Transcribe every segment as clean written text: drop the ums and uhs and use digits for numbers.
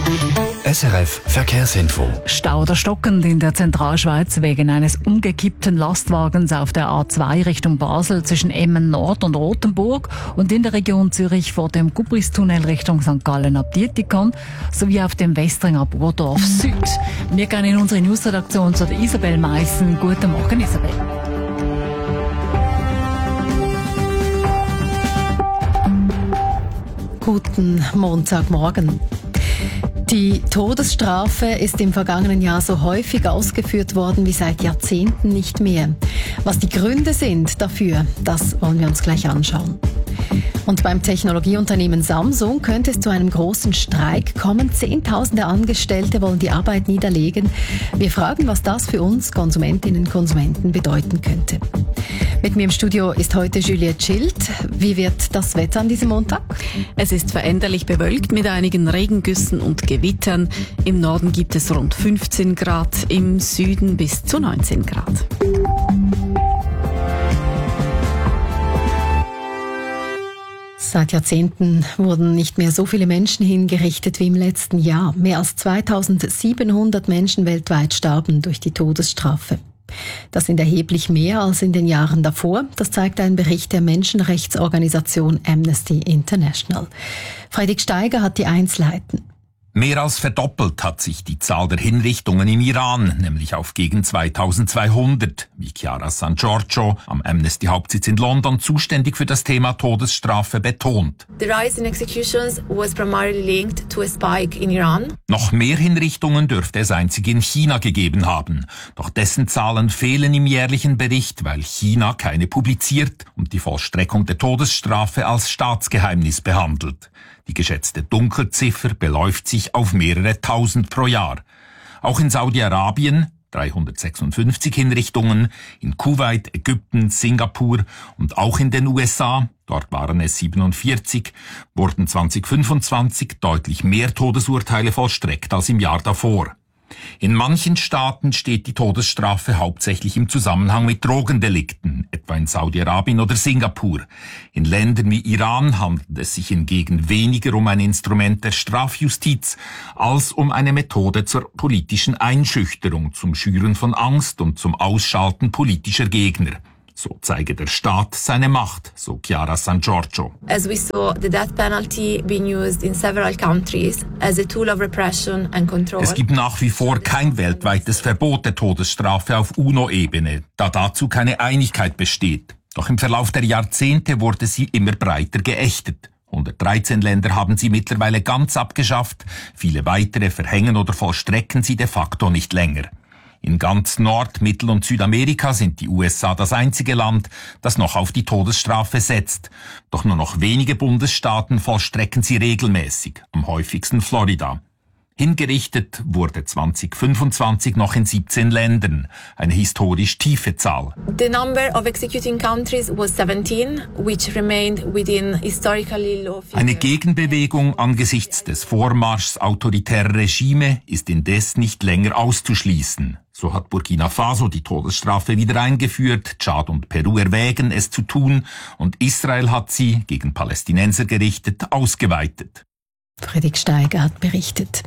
SRF Verkehrsinfo. Stau oder stockend in der Zentralschweiz wegen eines umgekippten Lastwagens auf der A2 Richtung Basel zwischen Emmen Nord und Rothenburg und in der Region Zürich vor dem Gubristunnel Richtung St. Gallen ab Dietikon sowie auf dem Westring ab Urdorf Süd. Wir gehen in unsere Newsredaktion zu der Isabel Meissen. Guten Morgen, Isabel. Guten Montagmorgen. Die Todesstrafe ist im vergangenen Jahr so häufig ausgeführt worden wie seit Jahrzehnten nicht mehr. Was die Gründe sind dafür, das wollen wir uns gleich anschauen. Und beim Technologieunternehmen Samsung könnte es zu einem großen Streik kommen. Zehntausende Angestellte wollen die Arbeit niederlegen. Wir fragen, was das für uns Konsumentinnen und Konsumenten bedeuten könnte. Mit mir im Studio ist heute Juliette Schild. Wie wird das Wetter an diesem Montag? Es ist veränderlich bewölkt mit einigen Regengüssen und Gewittern. Im Norden gibt es rund 15 Grad, im Süden bis zu 19 Grad. Seit Jahrzehnten wurden nicht mehr so viele Menschen hingerichtet wie im letzten Jahr. Mehr als 2700 Menschen weltweit starben durch die Todesstrafe. Das sind erheblich mehr als in den Jahren davor. Das zeigt ein Bericht der Menschenrechtsorganisation Amnesty International. Fredrik Steiger hat die Einzelheiten. Mehr als verdoppelt hat sich die Zahl der Hinrichtungen im Iran, nämlich auf gegen 2200, wie Chiara San Giorgio am Amnesty-Hauptsitz in London, zuständig für das Thema Todesstrafe, betont. The rise in executions was primarily linked to a spike in Iran. Noch mehr Hinrichtungen dürfte es einzig in China gegeben haben. Doch dessen Zahlen fehlen im jährlichen Bericht, weil China keine publiziert und die Vollstreckung der Todesstrafe als Staatsgeheimnis behandelt. Die geschätzte Dunkelziffer beläuft sich auf mehrere Tausend pro Jahr. Auch in Saudi-Arabien 356 Hinrichtungen, in Kuwait, Ägypten, Singapur und auch in den USA, dort waren es 47, wurden 2025 deutlich mehr Todesurteile vollstreckt als im Jahr davor. In manchen Staaten steht die Todesstrafe hauptsächlich im Zusammenhang mit Drogendelikten, etwa in Saudi-Arabien oder Singapur. In Ländern wie Iran handelt es sich hingegen weniger um ein Instrument der Strafjustiz als um eine Methode zur politischen Einschüchterung, zum Schüren von Angst und zum Ausschalten politischer Gegner. So zeige der Staat seine Macht, so Chiara San Giorgio. As we saw the death penalty being used in several countries as a tool of repression and control. Es gibt nach wie vor kein weltweites Verbot der Todesstrafe auf UNO-Ebene, da dazu keine Einigkeit besteht. Doch im Verlauf der Jahrzehnte wurde sie immer breiter geächtet. 113 Länder haben sie mittlerweile ganz abgeschafft, viele weitere verhängen oder vollstrecken sie de facto nicht länger. In ganz Nord-, Mittel- und Südamerika sind die USA das einzige Land, das noch auf die Todesstrafe setzt. Doch nur noch wenige Bundesstaaten vollstrecken sie regelmäßig, am häufigsten Florida. Hingerichtet wurde 2025 noch in 17 Ländern, eine historisch tiefe Zahl. The number of executing countries was 17, which remained within historically low figures. Eine Gegenbewegung angesichts des Vormarschs autoritärer Regime ist indes nicht länger auszuschließen. So hat Burkina Faso die Todesstrafe wieder eingeführt, Tschad und Peru erwägen, es zu tun, und Israel hat sie, gegen Palästinenser gerichtet, ausgeweitet. Fredrik Steiger hat berichtet.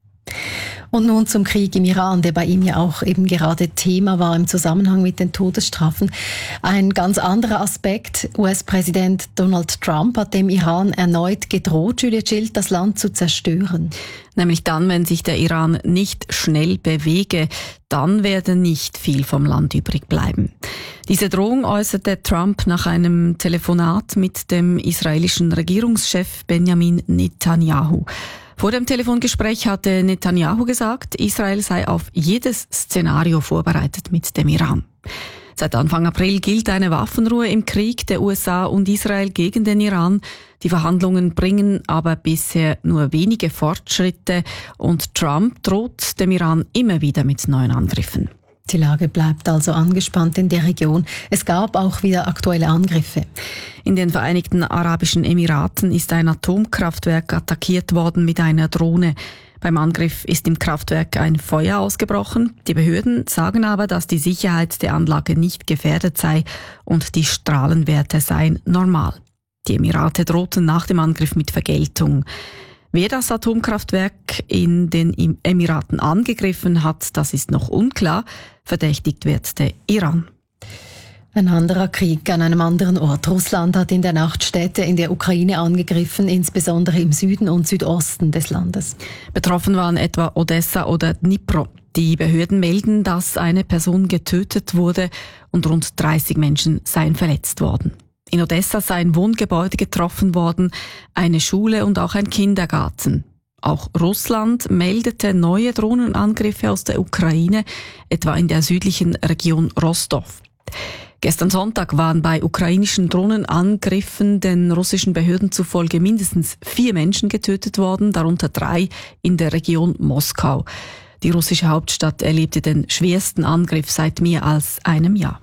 Und nun zum Krieg im Iran, der bei ihm ja auch eben gerade Thema war im Zusammenhang mit den Todesstrafen. Ein ganz anderer Aspekt. US-Präsident Donald Trump hat dem Iran erneut gedroht, Juliette Schild, das Land zu zerstören. Nämlich dann, wenn sich der Iran nicht schnell bewege, dann werde nicht viel vom Land übrig bleiben. Diese Drohung äußerte Trump nach einem Telefonat mit dem israelischen Regierungschef Benjamin Netanyahu. Vor dem Telefongespräch hatte Netanyahu gesagt, Israel sei auf jedes Szenario vorbereitet mit dem Iran. Seit Anfang April gilt eine Waffenruhe im Krieg der USA und Israel gegen den Iran. Die Verhandlungen bringen aber bisher nur wenige Fortschritte und Trump droht dem Iran immer wieder mit neuen Angriffen. Die Lage bleibt also angespannt in der Region. Es gab auch wieder aktuelle Angriffe. In den Vereinigten Arabischen Emiraten ist ein Atomkraftwerk attackiert worden mit einer Drohne. Beim Angriff ist im Kraftwerk ein Feuer ausgebrochen. Die Behörden sagen aber, dass die Sicherheit der Anlage nicht gefährdet sei und die Strahlenwerte seien normal. Die Emirate drohten nach dem Angriff mit Vergeltung. Wer das Atomkraftwerk in den Emiraten angegriffen hat, das ist noch unklar. Verdächtigt wird der Iran. Ein anderer Krieg an einem anderen Ort. Russland hat in der Nacht Städte in der Ukraine angegriffen, insbesondere im Süden und Südosten des Landes. Betroffen waren etwa Odessa oder Dnipro. Die Behörden melden, dass eine Person getötet wurde und rund 30 Menschen seien verletzt worden. In Odessa sei ein Wohngebäude getroffen worden, eine Schule und auch ein Kindergarten. Auch Russland meldete neue Drohnenangriffe aus der Ukraine, etwa in der südlichen Region Rostov. Gestern Sonntag waren bei ukrainischen Drohnenangriffen den russischen Behörden zufolge mindestens 4 Menschen getötet worden, darunter 3 in der Region Moskau. Die russische Hauptstadt erlebte den schwersten Angriff seit mehr als einem Jahr.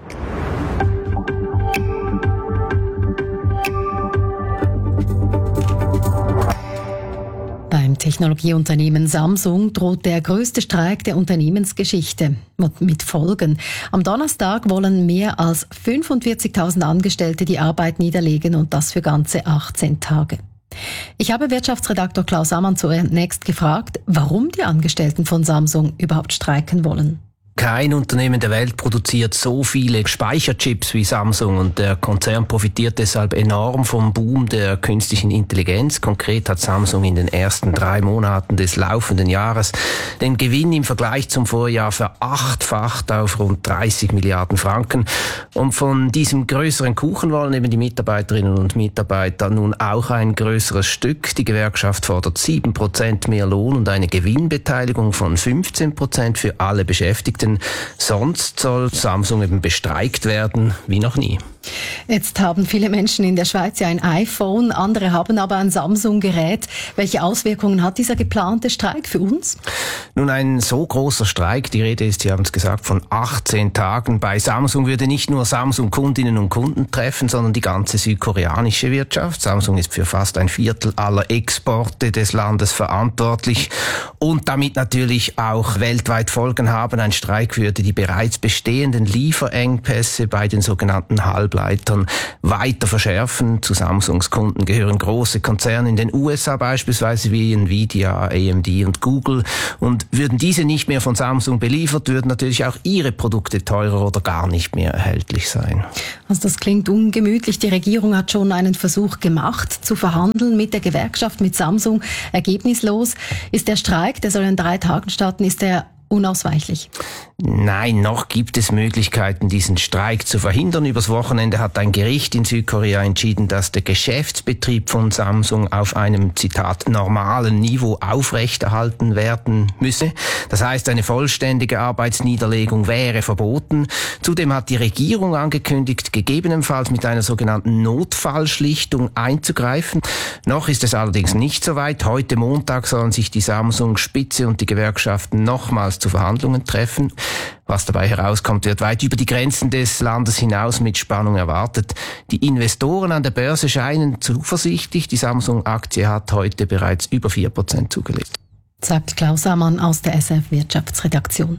Beim Technologieunternehmen Samsung droht der größte Streik der Unternehmensgeschichte mit Folgen. Am Donnerstag wollen mehr als 45.000 Angestellte die Arbeit niederlegen und das für ganze 18 Tage. Ich habe Wirtschaftsredaktor Klaus Ammann zunächst gefragt, warum die Angestellten von Samsung überhaupt streiken wollen. Kein Unternehmen der Welt produziert so viele Speicherchips wie Samsung und der Konzern profitiert deshalb enorm vom Boom der künstlichen Intelligenz. Konkret hat Samsung in den ersten 3 Monaten des laufenden Jahres den Gewinn im Vergleich zum Vorjahr verachtfacht auf rund 30 Milliarden Franken. Und von diesem größeren Kuchen wollen eben die Mitarbeiterinnen und Mitarbeiter nun auch ein größeres Stück. Die Gewerkschaft fordert 7% mehr Lohn und eine Gewinnbeteiligung von 15% für alle Beschäftigten. Sonst soll Samsung eben bestreikt werden wie noch nie. Jetzt haben viele Menschen in der Schweiz ja ein iPhone, andere haben aber ein Samsung-Gerät. Welche Auswirkungen hat dieser geplante Streik für uns? Nun, ein so großer Streik, die Rede ist, Sie haben es gesagt, von 18 Tagen. Bei Samsung würde nicht nur Samsung-Kundinnen und Kunden treffen, sondern die ganze südkoreanische Wirtschaft. Samsung ist für fast 1/4 aller Exporte des Landes verantwortlich und damit natürlich auch weltweit Folgen haben. Ein Streik würde die bereits bestehenden Lieferengpässe bei den sogenannten Halbleitern weiter verschärfen. Zu Samsungs Kunden gehören große Konzerne in den USA beispielsweise wie Nvidia, AMD und Google. Und würden diese nicht mehr von Samsung beliefert, würden natürlich auch ihre Produkte teurer oder gar nicht mehr erhältlich sein. Also das klingt ungemütlich. Die Regierung hat schon einen Versuch gemacht, zu verhandeln mit der Gewerkschaft, mit Samsung. Ergebnislos. Ist der Streik, der soll in 3 Tagen starten, ist der unausweichlich? Nein, noch gibt es Möglichkeiten, diesen Streik zu verhindern. Übers Wochenende hat ein Gericht in Südkorea entschieden, dass der Geschäftsbetrieb von Samsung auf einem, Zitat, normalen Niveau aufrechterhalten werden müsse. Das heißt, eine vollständige Arbeitsniederlegung wäre verboten. Zudem hat die Regierung angekündigt, gegebenenfalls mit einer sogenannten Notfallschlichtung einzugreifen. Noch ist es allerdings nicht so weit. Heute Montag sollen sich die Samsung-Spitze und die Gewerkschaften nochmals zu Verhandlungen treffen. Was dabei herauskommt, wird weit über die Grenzen des Landes hinaus mit Spannung erwartet. Die Investoren an der Börse scheinen zuversichtlich. Die Samsung-Aktie hat heute bereits über 4% zugelegt. Sagt Klaus Ammann aus der SRF Wirtschaftsredaktion.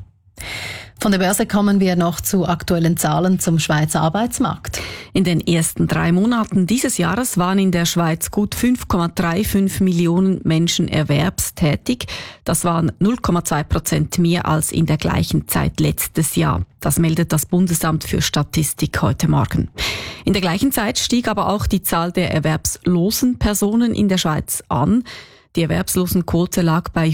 Von der Börse kommen wir noch zu aktuellen Zahlen zum Schweizer Arbeitsmarkt. In den ersten 3 Monaten dieses Jahres waren in der Schweiz gut 5,35 Millionen Menschen erwerbstätig. Das waren 0,2% mehr als in der gleichen Zeit letztes Jahr. Das meldet das Bundesamt für Statistik heute Morgen. In der gleichen Zeit stieg aber auch die Zahl der erwerbslosen Personen in der Schweiz an. Die Erwerbslosenquote lag bei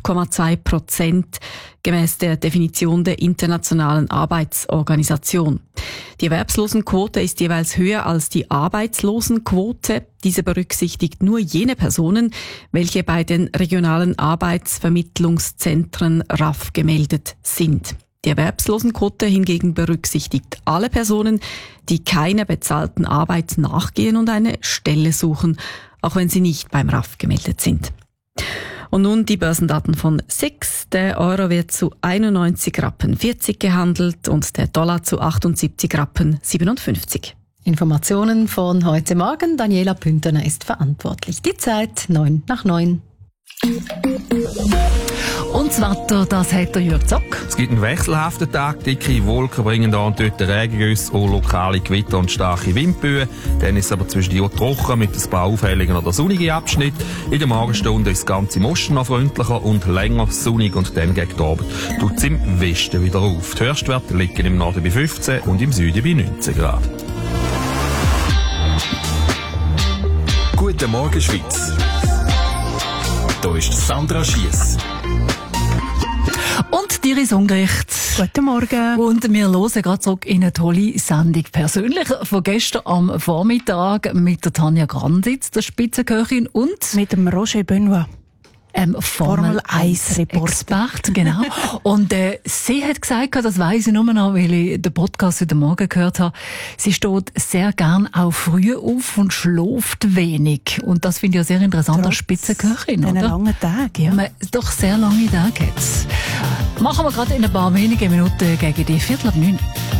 5,2% gemäß der Definition der Internationalen Arbeitsorganisation. Die Erwerbslosenquote ist jeweils höher als die Arbeitslosenquote. Diese berücksichtigt nur jene Personen, welche bei den regionalen Arbeitsvermittlungszentren RAV gemeldet sind. Die Erwerbslosenquote hingegen berücksichtigt alle Personen, die keiner bezahlten Arbeit nachgehen und eine Stelle suchen, auch wenn sie nicht beim RAV gemeldet sind. Und nun die Börsendaten von SIX. Der Euro wird zu 91,40 Rappen gehandelt und der Dollar zu 78,57 Rappen. Informationen von heute Morgen. Daniela Pünterner ist verantwortlich. Die Zeit 9:09. Und das Wetter, das hat der Jürg Zock. Es gibt einen wechselhaften Tag, dicke Wolken bringen da und dort Regengüsse und lokale Gewitter und starke Windböen. Dann ist es aber zwischendurch trocken mit ein paar auffälligen oder sonnigen Abschnitten. In der Morgenstunde ist das Ganze im Osten noch freundlicher und länger sonnig und dann gegen den Abend tut es im Westen wieder auf. Die Höchstwerte liegen im Norden bei 15 und im Süden bei 19 Grad. Guten Morgen, Schweiz. Hier ist Sandra Schiess. Und dir ist Ungericht. Guten Morgen. Und wir hören gerade zurück in eine tolle Sendung. Persönlich von gestern am Vormittag mit der Tanja Granditz, der Spitzenköchin, und mit dem Roger Benoit. Formel 1 Expert, genau. Und sie hat gesagt, das weiss ich nur noch, weil ich den Podcast heute Morgen gehört habe, sie steht sehr gern auch früh auf und schläft wenig. Und das finde ich ja sehr interessant als Spitzenköchin, oder? Langen Tag, ja. Doch sehr lange Tage jetzt. Machen wir gerade in ein paar wenigen Minuten gegen die 8:45.